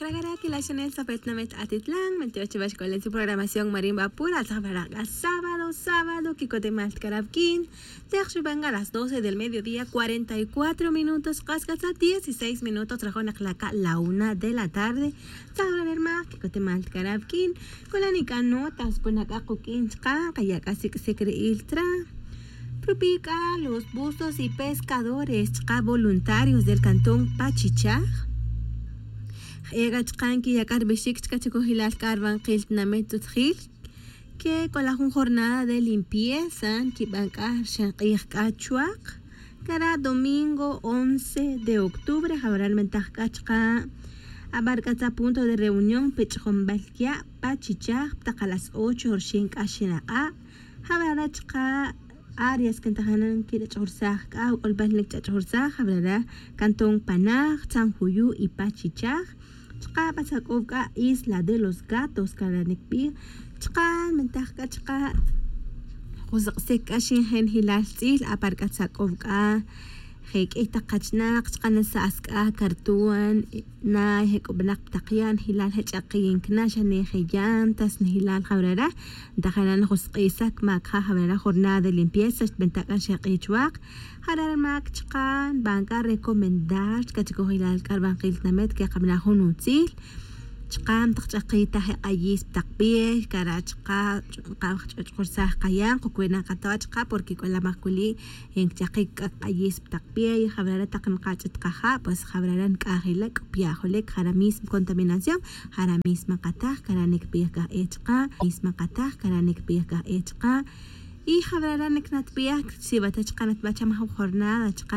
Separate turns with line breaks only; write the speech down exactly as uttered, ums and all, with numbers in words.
Caragara que la Chanel Zapetnamet Atitlán, veintiocho Bash con su programación Marimba Pura, Zabaraga, sábado, sábado, Kikote Maltkarabkin, Texubanga a las doce del mediodía, cuarenta y cuatro minutos, Cascasa, dieciséis minutos, Rajonaklaca, la una de la tarde, Zabarerma, Kikote Maltkarabkin, con la Nicanotas, Punaca, Kukinska, Kayakasi, Secre Iltra. Propica los buzos y pescadores voluntarios del cantón Pachichaj. Ega chkanki yakar bishik chkachico hilal carvan kiltnamet tujil. Que con la jornada de limpieza que bancar shanqih kachuak. Cada domingo once de octubre habrá mentajkachka. Abarcata punto de reunión Pichombalkia Pachichaj. Taca las ocho orshin kashinaka. Habrá chka. Áreas que entajanan que chorzaj ka ol banlik chorzaj habrá cantón Panaj, Chanjuyu y Pachichaj. Chqa pasakovka Isla de los Gatos kalanikpi. Chqa mentajka chqa khuzqsek ashin hen hilal tsil aparkat sakovka. Hek ita qachnak chqa nasaska kartuan na hek obnak taqyan hilal hechaqin knasha ne heyan tas hilal habrara dahanan khusqisak makha habrara jornada de limpieza bentakan shaqichwaq harar mak chqan banka recomendar katiko hilal karban qiltnamet ke qabna hunutsil chqam taqchaqita ayis taqbie karachqa qawchqursa qayan qokwena qatawachqa porque con la masculi en chaqik ayis taqbie habrara taqn qachat qaha pues habraran qahilak piajolek hara misma contaminación hara misma qataq karanik piqa echqa misma qataq karanik piqa echqa y habraran iknat piaq si batachqanat bachama jornada